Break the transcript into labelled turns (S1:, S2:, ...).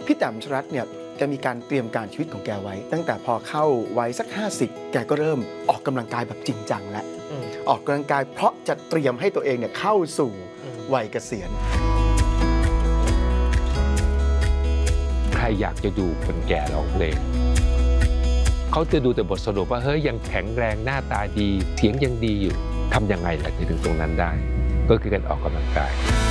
S1: พี่แต้มชรัตน์เนี่ยแกมีการเตรียมการชีวิตของแกไว้ตั้งแต่พอเข้าวัยสัก50แกก็เริ่มออกกำลังกายแบบจริงจังแล้วออกกำลังกายเพราะจะเตรียมให้ตัวเองเนี่ยเข้าสู่วัยเกษียณ
S2: ใครอยากจะดูคนแก่ร้องเพลงเขาจะดูแต่บทสรุปว่าเฮ้ยยังแข็งแรงหน้าตาดีเสียงยังดีอยู่ทำยังไงล่ะถึงตรงนั้นได้ก็คือการออกกำลังกาย